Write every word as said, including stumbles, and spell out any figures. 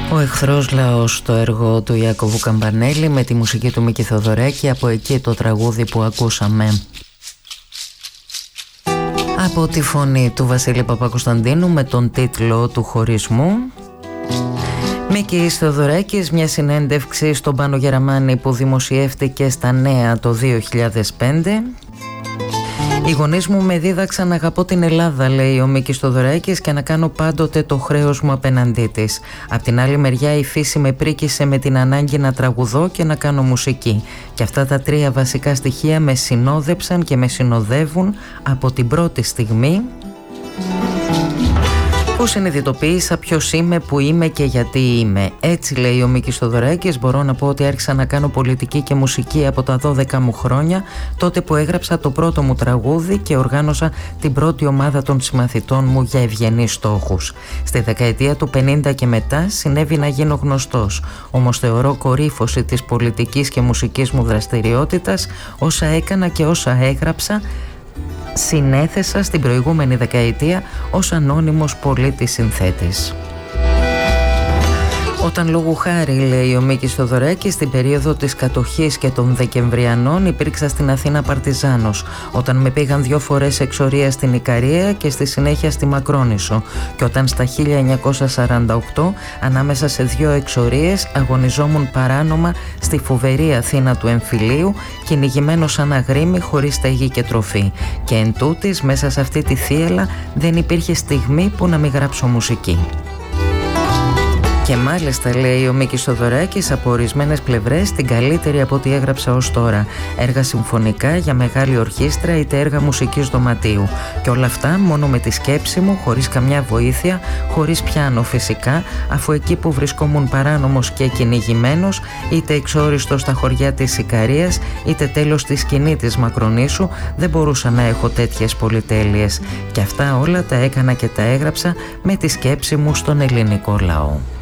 Ο εχθρός λαός, το έργο του Ιάκωβου Καμπανέλη με τη μουσική του Μίκη Θοδωράκη, από εκεί το τραγούδι που ακούσαμε. Από τη φωνή του Βασίλη Παπακοσταντίνου με τον τίτλο του χωρισμού. Μίκης Θοδωράκης, μια συνέντευξη στον Πάνο Γεραμάνη που δημοσιεύτηκε στα Νέα το δύο χιλιάδες πέντε. Οι γονείς μου με δίδαξαν να αγαπώ την Ελλάδα, λέει ο Μίκης Θοδωράκης, και να κάνω πάντοτε το χρέος μου απέναντί της. Απ' την άλλη μεριά η φύση με πρίκησε με την ανάγκη να τραγουδώ και να κάνω μουσική. Και αυτά τα τρία βασικά στοιχεία με συνόδεψαν και με συνοδεύουν από την πρώτη στιγμή που συνειδητοποίησα ποιος είμαι, που είμαι και γιατί είμαι. Έτσι, λέει ο Μίκης Θοδωράκης, μπορώ να πω ότι άρχισα να κάνω πολιτική και μουσική από τα δώδεκα μου χρόνια, τότε που έγραψα το πρώτο μου τραγούδι και οργάνωσα την πρώτη ομάδα των συμμαθητών μου για ευγενείς στόχους. Στη δεκαετία του πενήντα και μετά συνέβη να γίνω γνωστός, όμως θεωρώ κορύφωση της πολιτικής και μουσικής μου δραστηριότητας όσα έκανα και όσα έγραψα συνέθεσα στην προηγούμενη δεκαετία ως ανώνυμος πολίτης συνθέτης. Όταν λόγου χάρη, λέει ο Μίκης Θοδωράκης, στην περίοδο της κατοχής και των Δεκεμβριανών υπήρξα στην Αθήνα Παρτιζάνος, όταν με πήγαν δυο φορές εξορία στην Ικαρία και στη συνέχεια στη Μακρόνησο, και όταν στα χίλια εννιακόσια σαράντα οκτώ ανάμεσα σε δυο εξορίες αγωνιζόμουν παράνομα στη φοβερή Αθήνα του εμφυλίου, κυνηγημένος σαν αγρίμι χωρίς στέγη και τροφή. Και εν τούτης, μέσα σε αυτή τη θύελλα δεν υπήρχε στιγμή που να μην γράψω μουσική. Και μάλιστα, λέει ο Μίκης Θοδωράκης, από ορισμένες πλευρές την καλύτερη από ό,τι έγραψα ως τώρα. Έργα συμφωνικά για μεγάλη ορχήστρα, είτε έργα μουσικής δωματίου. Και όλα αυτά μόνο με τη σκέψη μου, χωρίς καμιά βοήθεια, χωρίς πιάνο φυσικά, αφού εκεί που βρισκόμουν παράνομος και κυνηγημένος, είτε εξόριστος στα χωριά της Ικαρίας, είτε τέλος στη σκηνή της Μακρονήσου, δεν μπορούσα να έχω τέτοιες πολυτέλειες. Και αυτά όλα τα έκανα και τα έγραψα με τη σκέψη μου στον ελληνικό λαό.